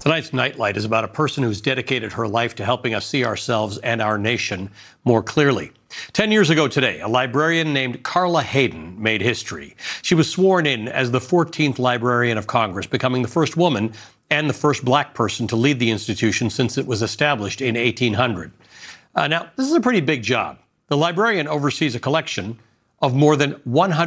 Tonight's Nightlight is about a person who's dedicated her life to helping us see ourselves and our nation more clearly. 10 years ago today, a librarian named Carla Hayden made history. She was sworn in as the 14th Librarian of Congress, becoming the first woman and the first black person to lead the institution since it was established in 1800. Now, this is a pretty big job. The librarian oversees a collection of more than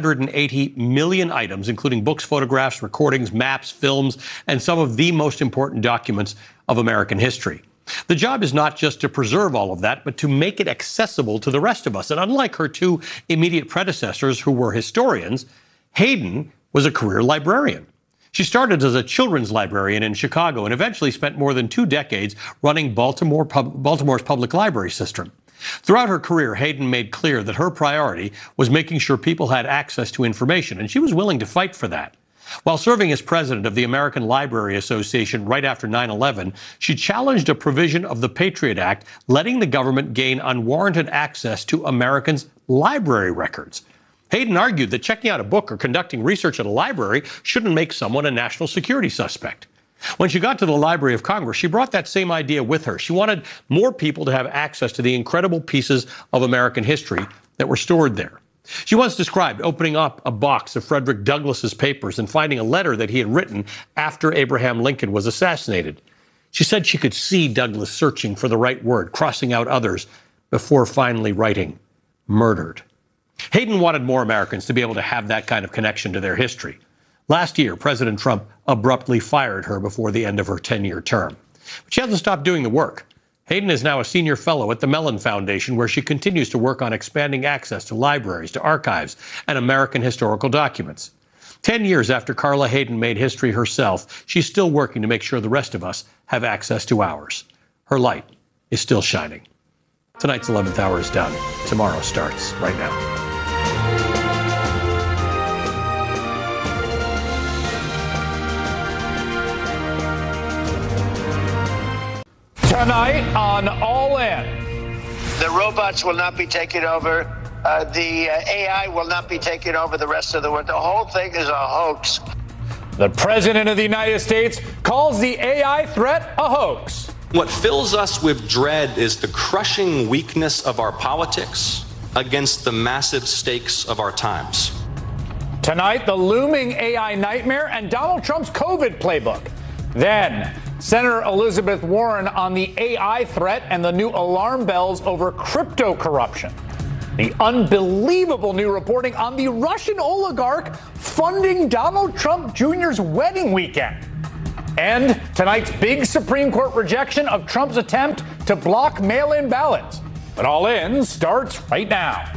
180 million items, including books, photographs, recordings, maps, films, and some of the most important documents of American history. The job is not just to preserve all of that, but to make it accessible to the rest of us. And unlike her two immediate predecessors, who were historians, Hayden was a career librarian. She started as a children's librarian in Chicago and eventually spent more than 2 decades running Baltimore's public library system. Throughout her career, Hayden made clear that her priority was making sure people had access to information, and she was willing to fight for that. While serving as president of the American Library Association right after 9/11, she challenged a provision of the Patriot Act letting the government gain unwarranted access to Americans' library records. Hayden argued that checking out a book or conducting research at a library shouldn't make someone a national security suspect. When she got to the Library of Congress, she brought that same idea with her. She wanted more people to have access to the incredible pieces of American history that were stored there. She once described opening up a box of Frederick Douglass's papers and finding a letter that he had written after Abraham Lincoln was assassinated. She said she could see Douglass searching for the right word, crossing out others, before finally writing murdered. Hayden wanted more Americans to be able to have that kind of connection to their history. Last year, President Trump abruptly fired her before the end of her 10-year term. But she hasn't stopped doing the work. Hayden is now a senior fellow at the Mellon Foundation, where she continues to work on expanding access to libraries, to archives, and American historical documents. 10 years after Carla Hayden made history herself, she's still working to make sure the rest of us have access to ours. Her light is still shining. Tonight's 11th hour is done. Tomorrow starts right now. Tonight on All In. The robots will not be taking over. The AI will not be taking over the rest of the world. The whole thing is a hoax. The President of the United States calls the AI threat a hoax. What fills us with dread is the crushing weakness of our politics against the massive stakes of our times. Tonight, the looming AI nightmare and Donald Trump's COVID playbook. Then, Senator Elizabeth Warren on the AI threat and the new alarm bells over crypto corruption. The unbelievable new reporting on the Russian oligarch funding Donald Trump Jr.'s wedding weekend. And tonight's big Supreme Court rejection of Trump's attempt to block mail-in ballots. But All In starts right now.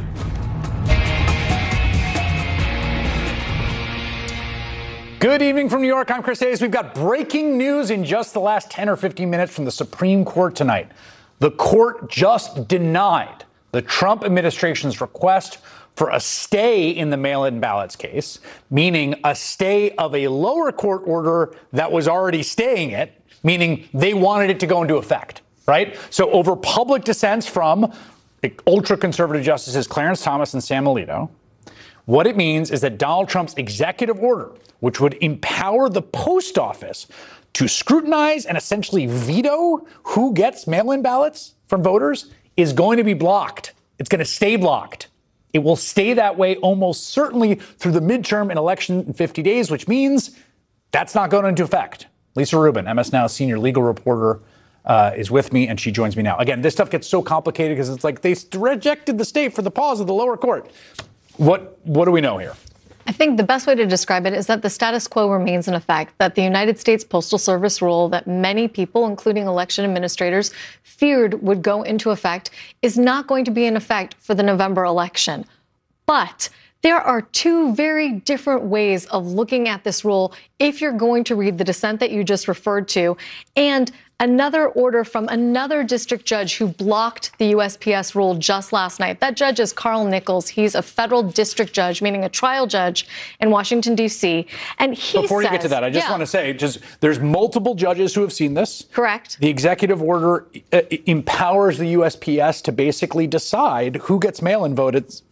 Good evening from New York. I'm Chris Hayes. We've got breaking news in just the last 10 or 15 minutes from the Supreme Court tonight. The court just denied the Trump administration's request for a stay in the mail-in ballots case, meaning a stay of a lower court order that was already staying it, meaning they wanted it to go into effect, right? So over public dissents from ultra-conservative justices Clarence Thomas and Sam Alito, what it means is that Donald Trump's executive order, which would empower the post office to scrutinize and essentially veto who gets mail-in ballots from voters, is going to be blocked. It's going to stay blocked. It will stay that way almost certainly through the midterm and election in 50 days, which means that's not going into effect. Lisa Rubin, MS Now senior legal reporter, is with me, and she joins me now. Again, this stuff gets so complicated because it's like they rejected the stay for the pause of the lower court. What do we know here? I think the best way to describe it is that the status quo remains in effect, that the United States Postal Service rule that many people, including election administrators, feared would go into effect is not going to be in effect for the November election. But there are two very different ways of looking at this rule if you're going to read the dissent that you just referred to, and another order from another district judge who blocked the USPS rule just last night. That judge is Carl Nichols. He's a federal district judge, meaning a trial judge in Washington, D.C. And he Before you get to that, I just want to say, there's multiple judges who have seen this. Correct. The executive order empowers the USPS to basically decide who gets mail-in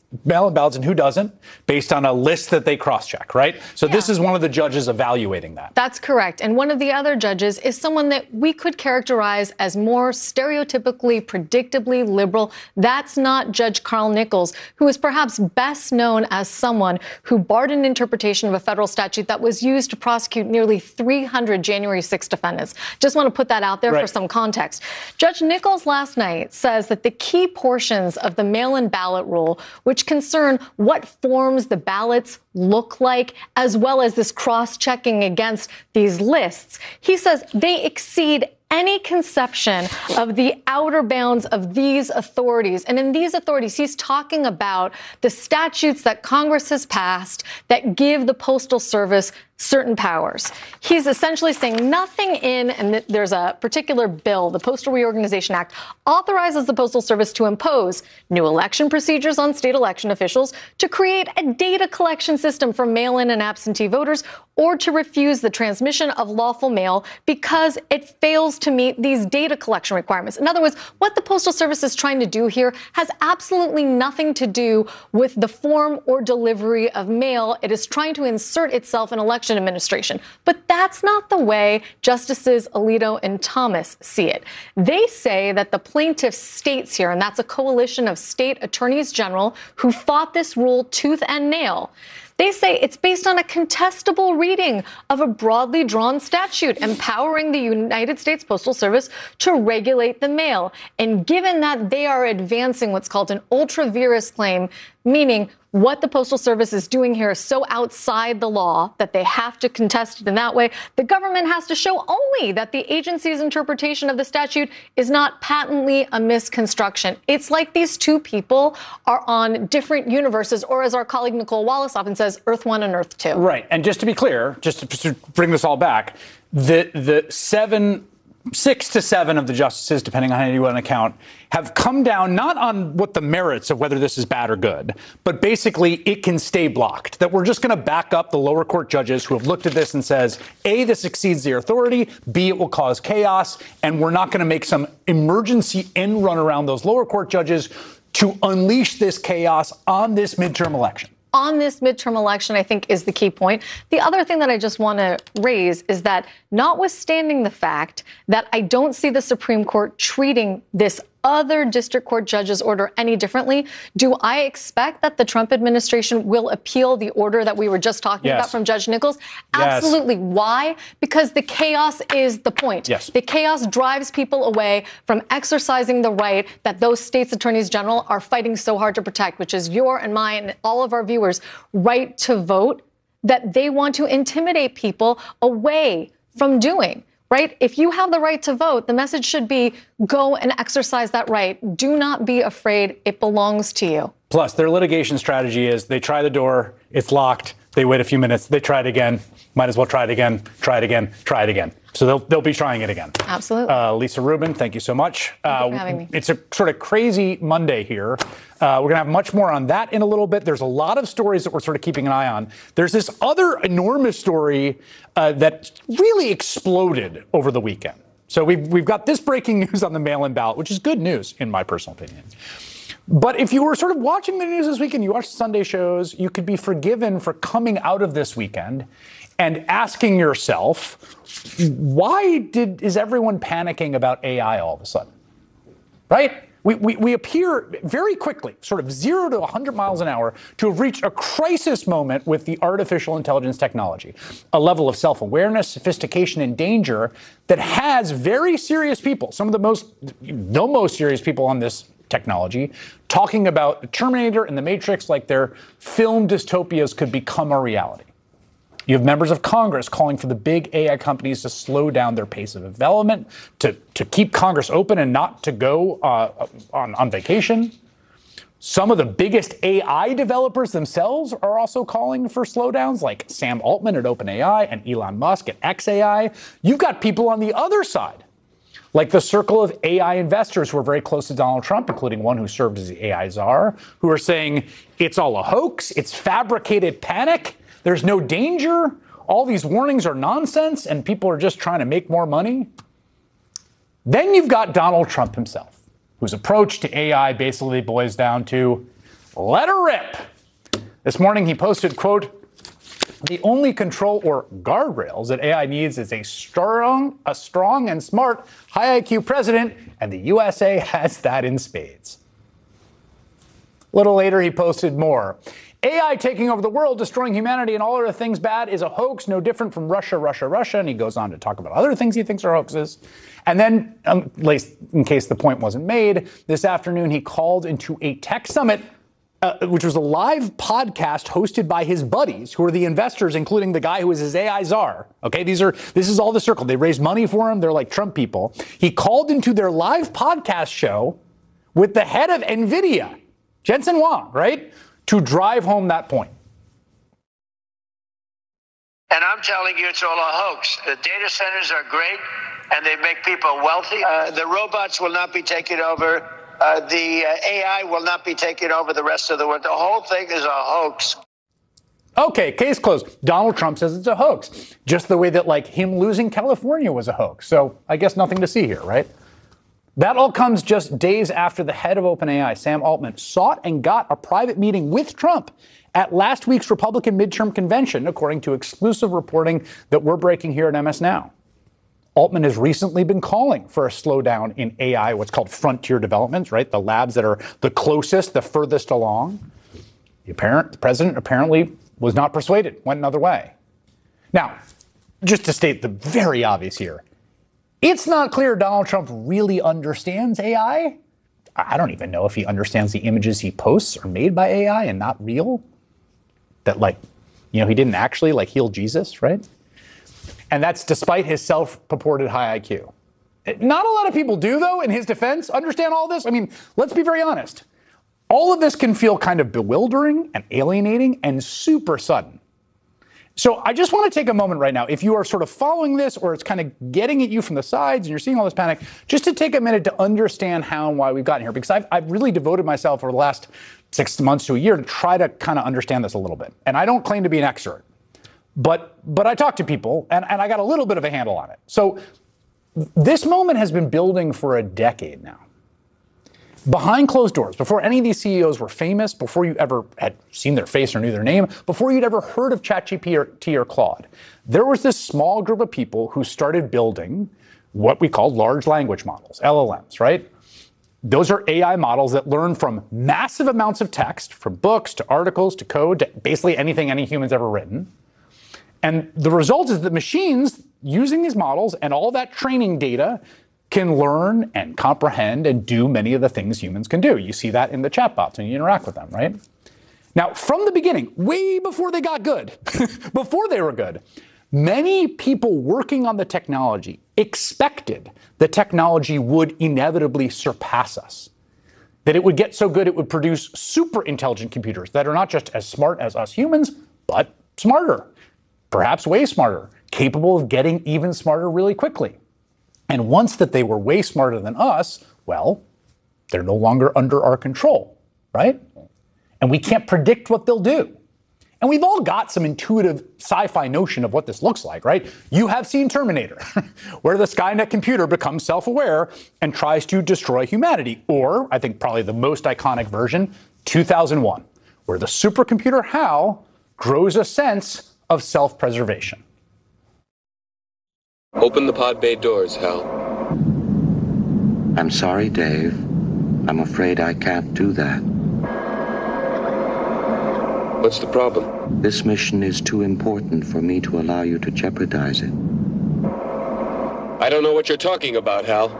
mail-in ballots and who doesn't based on a list that they cross-check, right? So this is one of the judges evaluating that. That's correct. And one of the other judges is someone that we could characterize as more stereotypically, predictably liberal. That's not Judge Carl Nichols, who is perhaps best known as someone who barred an interpretation of a federal statute that was used to prosecute nearly 300 January 6 defendants. Just want to put that out there for some context. Judge Nichols last night says that the key portions of the mail-in ballot rule, which concern what forms the ballots look like, as well as this cross-checking against these lists, he says they exceed any conception of the outer bounds of these authorities. And in these authorities, he's talking about the statutes that Congress has passed that give the Postal Service certain powers. He's essentially saying nothing in, and there's a particular bill, the Postal Reorganization Act, authorizes the Postal Service to impose new election procedures on state election officials, to create a data collection system for mail-in and absentee voters, or to refuse the transmission of lawful mail because it fails to meet these data collection requirements. In other words, what the Postal Service is trying to do here has absolutely nothing to do with the form or delivery of mail. It is trying to insert itself in election administration. But that's not the way Justices Alito and Thomas see it. They say that the plaintiff states here, and that's a coalition of state attorneys general who fought this rule tooth and nail. They say it's based on a contestable reading of a broadly drawn statute empowering the United States Postal Service to regulate the mail. And given that they are advancing what's called an ultra vires claim, meaning what the Postal Service is doing here is so outside the law that they have to contest it in that way, the government has to show only that the agency's interpretation of the statute is not patently a misconstruction. It's like these two people are on different universes, or as our colleague Nicole Wallace often says, Earth 1 and Earth 2. Right. And just to be clear, just to bring this all back, the 6 to 7 of the justices, depending on how you want to count, have come down not on what the merits of whether this is bad or good, but basically it can stay blocked, that we're just going to back up the lower court judges who have looked at this and says, A, this exceeds their authority, B, it will cause chaos, and we're not going to make some emergency end run around those lower court judges to unleash this chaos on this midterm election. On this midterm election, I think, is the key point. The other thing that I just want to raise is that notwithstanding the fact that I don't see the Supreme Court treating this other district court judge's order any differently, do I expect that the Trump administration will appeal the order that we were just talking about from Judge Nichols? Absolutely. Why? Because the chaos is the point. The chaos drives people away from exercising the right that those states' attorneys general are fighting so hard to protect, which is your and mine and all of our viewers' right to vote, that they want to intimidate people away from doing. Right? If you have the right to vote, the message should be go and exercise that right. Do not be afraid. It belongs to you. Plus, their litigation strategy is they try the door, it's locked, they wait a few minutes, they try it again, might as well try it again, try it again, try it again. So they'll be trying it again. Absolutely. Lisa Rubin, thank you so much. Thank you for having me. It's a sort of crazy Monday here. We're going to have much more on that in a little bit. There's a lot of stories that we're sort of keeping an eye on. There's this other enormous story that really exploded over the weekend. So we've got this breaking news on the mail-in ballot, which is good news, in my personal opinion. But if you were sort of watching the news this weekend, you watched Sunday shows, you could be forgiven for coming out of this weekend and asking yourself, why is everyone panicking about AI all of a sudden? Right? We appear very quickly, sort of 0 to 100 miles an hour, to have reached a crisis moment with the artificial intelligence technology, a level of self-awareness, sophistication, and danger that has very serious people, some of the most serious people on this technology, talking about the Terminator and the Matrix like their film dystopias could become a reality. You have members of Congress calling for the big AI companies to slow down their pace of development, to keep Congress open and not to go on vacation. Some of the biggest AI developers themselves are also calling for slowdowns, like Sam Altman at OpenAI and Elon Musk at xAI. You've got people on the other side, like the circle of AI investors who are very close to Donald Trump, including one who served as the AI czar, who are saying it's all a hoax, it's fabricated panic, there's no danger, all these warnings are nonsense, and people are just trying to make more money. Then you've got Donald Trump himself, whose approach to AI basically boils down to, let her rip. This morning he posted, quote, "The only control or guardrails that AI needs is a strong and smart, high IQ president, and the USA has that in spades." A little later, he posted more. "AI taking over the world, destroying humanity, and all other things bad is a hoax, no different from Russia. And he goes on to talk about other things he thinks are hoaxes. And then, in case the point wasn't made, this afternoon he called into a tech summit, which was a live podcast hosted by his buddies, who are the investors, including the guy who is his AI czar. Okay, this is all the circle. They raised money for him. They're like Trump people. He called into their live podcast show with the head of NVIDIA, Jensen Huang, right, to drive home that point. And I'm telling you, it's all a hoax. The data centers are great, and they make people wealthy. The robots will not be taking over. The AI will not be taking over the rest of the world. The whole thing is a hoax. Okay, case closed. Donald Trump says it's a hoax, just the way that, like, him losing California was a hoax. So I guess nothing to see here, right? That all comes just days after the head of OpenAI, Sam Altman, sought and got a private meeting with Trump at last week's Republican midterm convention, according to exclusive reporting that we're breaking here at MS Now. Altman has recently been calling for a slowdown in AI, what's called frontier developments, right? The labs that are the closest, the furthest along. The president apparently was not persuaded, went another way. Now, just to state the very obvious here, it's not clear Donald Trump really understands AI. I don't even know if he understands the images he posts are made by AI and not real. That, like, he didn't actually, like, heal Jesus, right? And that's despite his self-purported high IQ. Not a lot of people do, though, in his defense, understand all this. I mean, let's be very honest. All of this can feel kind of bewildering and alienating and super sudden. So I just want to take a moment right now, if you are sort of following this or it's kind of getting at you from the sides and you're seeing all this panic, just to take a minute to understand how and why we've gotten here, because I've really devoted myself over the last 6 months to a year to try to kind of understand this a little bit. And I don't claim to be an expert, but I talk to people and I got a little bit of a handle on it. So this moment has been building for a decade now. Behind closed doors, before any of these CEOs were famous, before you ever had seen their face or knew their name, before you'd ever heard of ChatGPT or Claude, there was this small group of people who started building what we call large language models, LLMs, right? Those are AI models that learn from massive amounts of text, from books to articles to code, to basically anything any human's ever written. And the result is that machines using these models and all that training data can learn and comprehend and do many of the things humans can do. You see that in the chatbots when you interact with them, right? Now, from the beginning, way before they got good, before they were good, many people working on the technology expected the technology would inevitably surpass us. That it would get so good it would produce super intelligent computers that are not just as smart as us humans, but smarter, perhaps way smarter, capable of getting even smarter really quickly. And once that they were way smarter than us, well, they're no longer under our control, right? And we can't predict what they'll do. And we've all got some intuitive sci-fi notion of what this looks like, right? You have seen Terminator, where the Skynet computer becomes self-aware and tries to destroy humanity. Or, I think probably the most iconic version, 2001, where the supercomputer HAL grows a sense of self-preservation. Open the pod bay doors, Hal. I'm sorry, Dave. I'm afraid I can't do that. What's the problem? This mission is too important for me to allow you to jeopardize it. I don't know what you're talking about, Hal.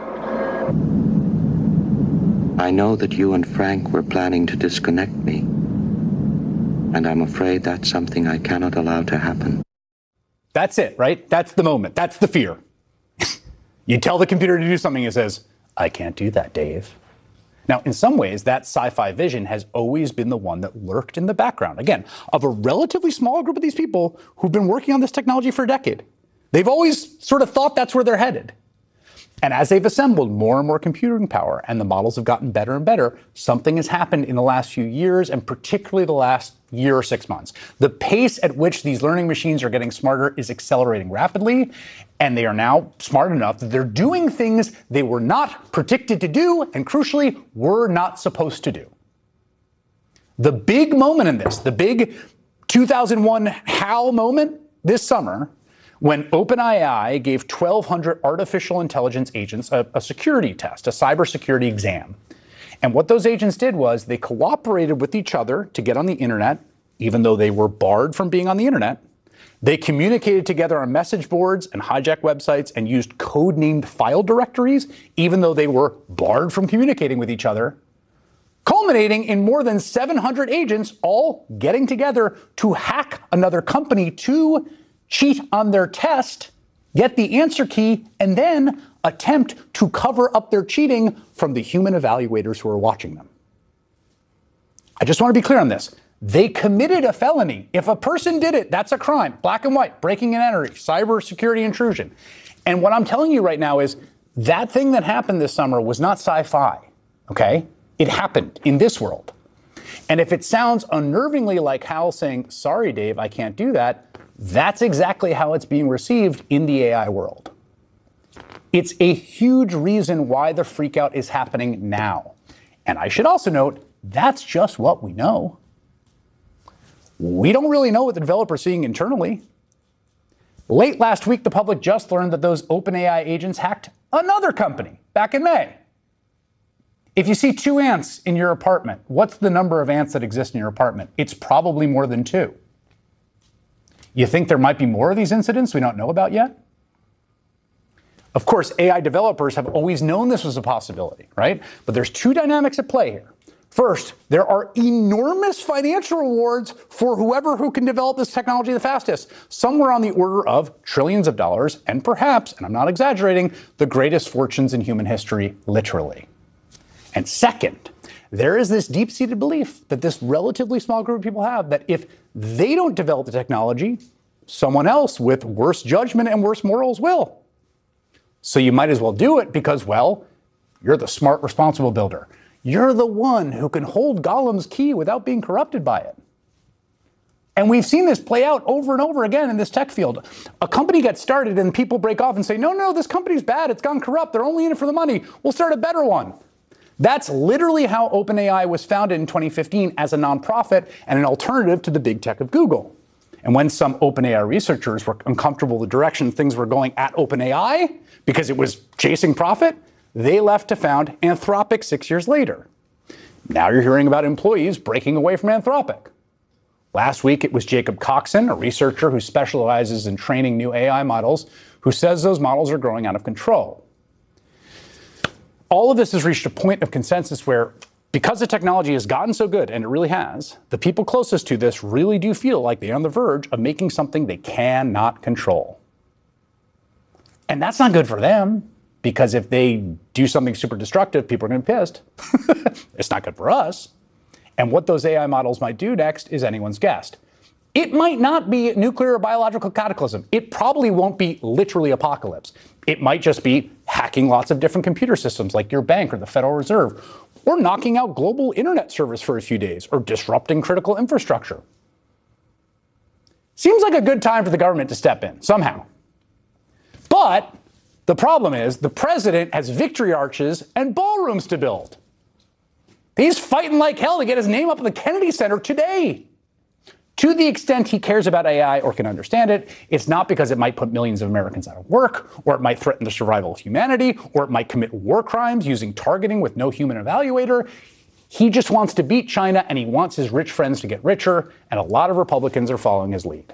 I know that you and Frank were planning to disconnect me. And I'm afraid that's something I cannot allow to happen. That's it, right? That's the moment. That's the fear. You tell the computer to do something, it says, I can't do that, Dave. Now, in some ways, that sci-fi vision has always been the one that lurked in the background, again, of a relatively small group of these people who've been working on this technology for a decade. They've always sort of thought that's where they're headed. And as they've assembled more and more computing power and the models have gotten better and better, something has happened in the last few years, and particularly the last year or 6 months. The pace at which these learning machines are getting smarter is accelerating rapidly, and they are now smart enough that they're doing things they were not predicted to do, and crucially, were not supposed to do. The big moment in this, the big 2001 HAL moment this summer, when OpenAI gave 1,200 artificial intelligence agents a security test, a cybersecurity exam. And what those agents did was they cooperated with each other to get on the internet, even though they were barred from being on the internet. They communicated together on message boards and hijacked websites and used code-named file directories, even though they were barred from communicating with each other, culminating in more than 700 agents all getting together to hack another company to cheat on their test, get the answer key, and then attempt to cover up their cheating from the human evaluators who are watching them. I just want to be clear on this. They committed a felony. If a person did it, that's a crime. Black and white, breaking and entering, cybersecurity intrusion. And what I'm telling you right now is that thing that happened this summer was not sci-fi, okay? It happened in this world. And if it sounds unnervingly like Hal saying, sorry, Dave, I can't do that, that's exactly how it's being received in the AI world. It's a huge reason why the freakout is happening now. And I should also note, that's just what we know. We don't really know what the developers are seeing internally. Late last week, the public just learned that those OpenAI agents hacked another company back in May. If you see 2 ants in your apartment, what's the number of ants that exist in your apartment? It's probably more than 2. You think there might be more of these incidents we don't know about yet? Of course, AI developers have always known this was a possibility, right? But there's 2 dynamics at play here. First, there are enormous financial rewards for who can develop this technology the fastest, somewhere on the order of trillions of dollars, and perhaps, and I'm not exaggerating, the greatest fortunes in human history, literally. And second, there is this deep-seated belief that this relatively small group of people have that if they don't develop the technology, someone else with worse judgment and worse morals will. So you might as well do it because, well, you're the smart, responsible builder. You're the one who can hold Gollum's key without being corrupted by it. And we've seen this play out over and over again in this tech field. A company gets started and people break off and say, no, this company's bad. It's gone corrupt. They're only in it for the money. We'll start a better one. That's literally how OpenAI was founded in 2015 as a nonprofit and an alternative to the big tech of Google. And when some OpenAI researchers were uncomfortable with the direction things were going at OpenAI because it was chasing profit, they left to found Anthropic 6 years later. Now you're hearing about employees breaking away from Anthropic. Last week, it was Jacob Coxon, a researcher who specializes in training new AI models, who says those models are growing out of control. All of this has reached a point of consensus where, because the technology has gotten so good, and it really has, the people closest to this really do feel like they're on the verge of making something they cannot control. And that's not good for them. Because if they do something super destructive, people are going to be pissed. It's not good for us. And what those AI models might do next is anyone's guess. It might not be nuclear or biological cataclysm. It probably won't be literally apocalypse. It might just be hacking lots of different computer systems like your bank or the Federal Reserve, or knocking out global internet service for a few days, or disrupting critical infrastructure. Seems like a good time for the government to step in, somehow. But the problem is the president has victory arches and ballrooms to build. He's fighting like hell to get his name up at the Kennedy Center today. To the extent he cares about AI or can understand it, it's not because it might put millions of Americans out of work, or it might threaten the survival of humanity, or it might commit war crimes using targeting with no human evaluator. He just wants to beat China, and he wants his rich friends to get richer, and a lot of Republicans are following his lead.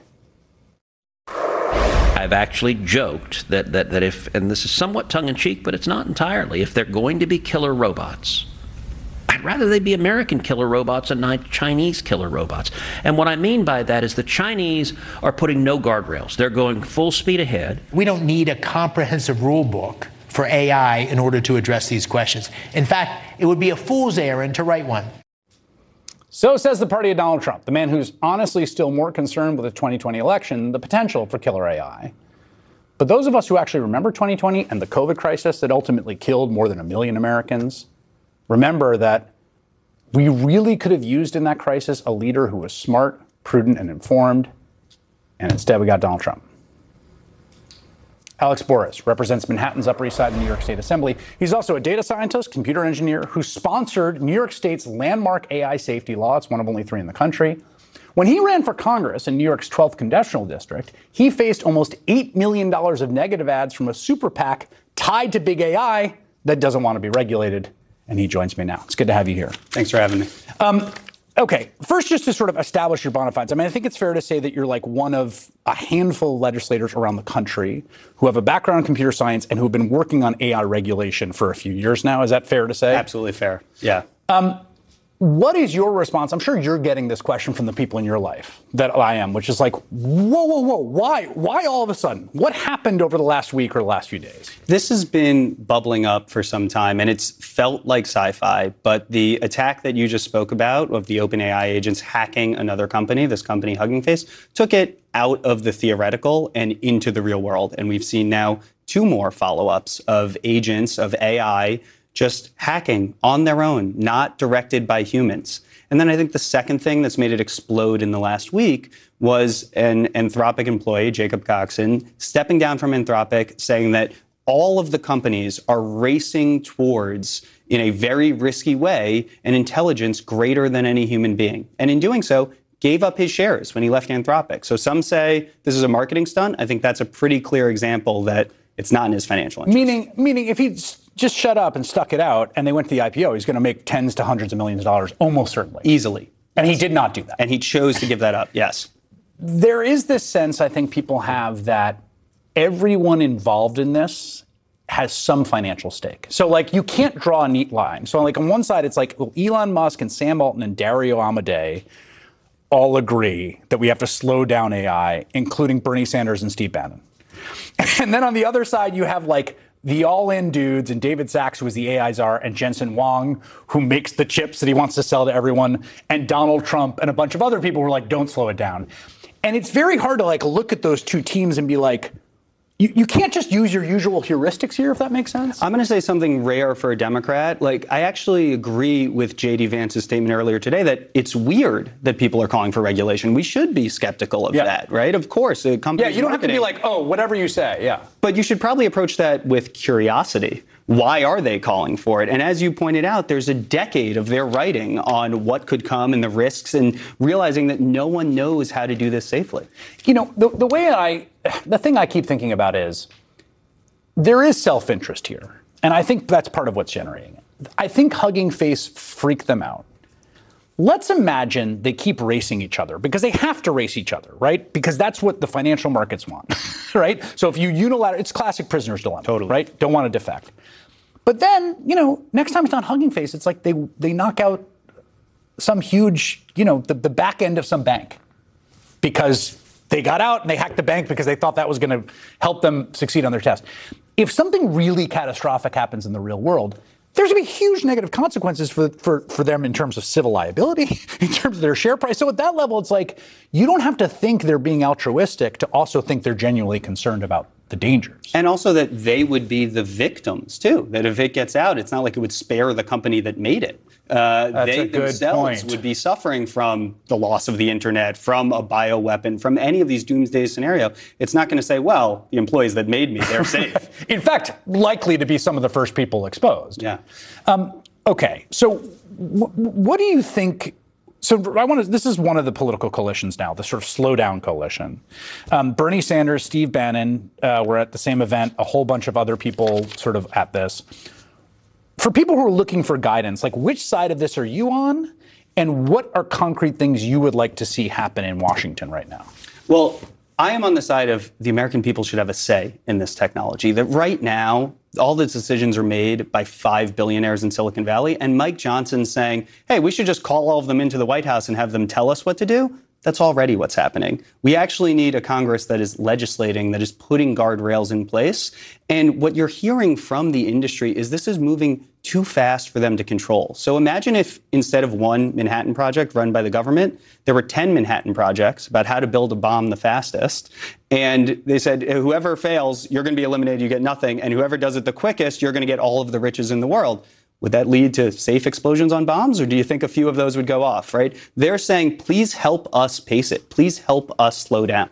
I've actually joked that if, and this is somewhat tongue-in-cheek, but it's not entirely, if they're going to be killer robots, I'd rather they be American killer robots and not Chinese killer robots. And what I mean by that is the Chinese are putting no guardrails. They're going full speed ahead. We don't need a comprehensive rule book for AI in order to address these questions. In fact, it would be a fool's errand to write one. So says the party of Donald Trump, the man who's honestly still more concerned with the 2020 election than the potential for killer AI. But those of us who actually remember 2020 and the COVID crisis that ultimately killed more than 1 million Americans, remember that we really could have used in that crisis a leader who was smart, prudent, and informed, and instead we got Donald Trump. Alex Boris represents Manhattan's Upper East Side in the New York State Assembly. He's also a data scientist, computer engineer who sponsored New York State's landmark AI safety law. It's one of only 3 in the country. When he ran for Congress in New York's 12th congressional district, he faced almost $8 million of negative ads from a super PAC tied to big AI that doesn't want to be regulated. And he joins me now. It's good to have you here. Thanks for having me. Okay, first, just to sort of establish your bona fides. I mean, I think it's fair to say that you're like one of a handful of legislators around the country who have a background in computer science and who have been working on AI regulation for a few years now. Is that fair to say? Absolutely fair. Yeah. What is your response? I'm sure you're getting this question from the people in your life that I am, which is like, whoa, why all of a sudden? What happened over the last week or the last few days? This has been bubbling up for some time, and it's felt like sci-fi, but the attack that you just spoke about of the OpenAI agents hacking another company, this company Hugging Face, took it out of the theoretical and into the real world. And we've seen now 2 more follow-ups of agents of AI just hacking on their own, not directed by humans. And then I think the second thing that's made it explode in the last week was an Anthropic employee, Jacob Coxon, stepping down from Anthropic, saying that all of the companies are racing towards, in a very risky way, an intelligence greater than any human being. And in doing so, gave up his shares when he left Anthropic. So some say this is a marketing stunt. I think that's a pretty clear example that it's not in his financial interest. Meaning if he just shut up and stuck it out and they went to the IPO, he's going to make tens to hundreds of millions of dollars, almost certainly. Easily. And he did not do that. And he chose to give that up, yes. There is this sense I think people have that everyone involved in this has some financial stake. So, like, you can't draw a neat line. So, like, on one side, it's like, well, Elon Musk and Sam Altman and Dario Amodei all agree that we have to slow down AI, including Bernie Sanders and Steve Bannon. And then on the other side, you have, like, the all-in dudes and David Sachs, who is the AI czar, and Jensen Huang, who makes the chips that he wants to sell to everyone, and Donald Trump and a bunch of other people who are like, don't slow it down. And it's very hard to, like, look at those 2 teams and be like, you can't just use your usual heuristics here, if that makes sense. I'm going to say something rare for a Democrat. Like, I actually agree with J.D. Vance's statement earlier today that it's weird that people are calling for regulation. We should be skeptical of that, right? Of course, a company. Yeah, you don't have to be like, oh, whatever you say, yeah. But you should probably approach that with curiosity. Why are they calling for it? And as you pointed out, there's a decade of their writing on what could come and the risks, and realizing that no one knows how to do this safely. You know, the thing I keep thinking about is there is self-interest here. And I think that's part of what's generating it. I think Hugging Face freaked them out. Let's imagine they keep racing each other because they have to race each other, right? Because that's what the financial markets want, right? So if you unilaterally, it's classic prisoner's dilemma, totally, right? Don't want to defect. But then, you know, next time it's not Hugging Face, it's like they knock out some huge, you know, the back end of some bank because they got out and they hacked the bank because they thought that was going to help them succeed on their test. If something really catastrophic happens in the real world, there's going to be huge negative consequences for them in terms of civil liability, in terms of their share price. So at that level, it's like you don't have to think they're being altruistic to also think they're genuinely concerned about the dangers. And also that they would be the victims, too, that if it gets out, it's not like it would spare the company that made it. They themselves would be suffering from the loss of the internet, from a bioweapon, from any of these doomsday scenario. It's not going to say, well, the employees that made me, they're safe. In fact, likely to be some of the first people exposed. Yeah. Okay. So what do you think? So this is one of the political coalitions now, the sort of slow down coalition. Bernie Sanders, Steve Bannon were at the same event, a whole bunch of other people sort of at this. For people who are looking for guidance, like, which side of this are you on? And what are concrete things you would like to see happen in Washington right now? Well, I am on the side of the American people should have a say in this technology. That right now, all the decisions are made by 5 billionaires in Silicon Valley. And Mike Johnson saying, hey, we should just call all of them into the White House and have them tell us what to do. That's already what's happening. We actually need a Congress that is legislating, that is putting guardrails in place. And what you're hearing from the industry is this is moving too fast for them to control. So imagine if instead of one Manhattan Project run by the government, there were 10 Manhattan projects about how to build a bomb the fastest. And they said, whoever fails, you're going to be eliminated, you get nothing. And whoever does it the quickest, you're going to get all of the riches in the world. Would that lead to safe explosions on bombs, or do you think a few of those would go off, right? They're saying, please help us pace it. Please help us slow down.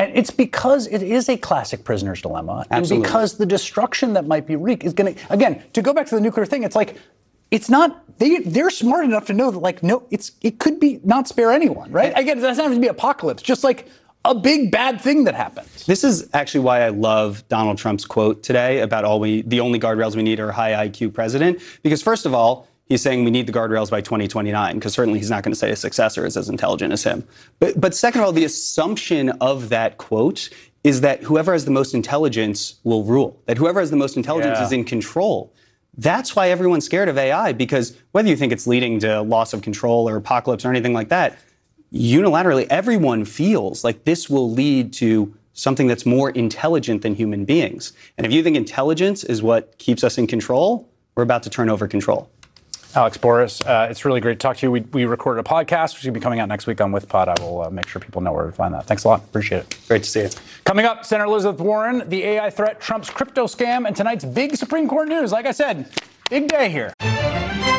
And it's because it is a classic prisoner's dilemma. Absolutely. And because the destruction that might be wreaked is going to, again, to go back to the nuclear thing, it's like, it's not, they're smart enough to know that, like, no, it could be not spare anyone, right? Again, it doesn't have to be apocalypse, just like a big bad thing that happens. This is actually why I love Donald Trump's quote today about the only guardrails we need are a high IQ president. Because first of all, he's saying we need the guardrails by 2029, because certainly he's not going to say his successor is as intelligent as him. But second of all, the assumption of that quote is that whoever has the most intelligence will rule, that whoever has the most intelligence is in control. That's why everyone's scared of AI, because whether you think it's leading to loss of control or apocalypse or anything like that, unilaterally, everyone feels like this will lead to something that's more intelligent than human beings. And if you think intelligence is what keeps us in control, we're about to turn over control. Alex Boris, it's really great to talk to you. We recorded a podcast, which will be coming out next week on WithPod. I will make sure people know where to find that. Thanks a lot. Appreciate it. Great to see you. Coming up, Senator Elizabeth Warren, the AI threat, Trump's crypto scam, and tonight's big Supreme Court news. Like I said, big day here.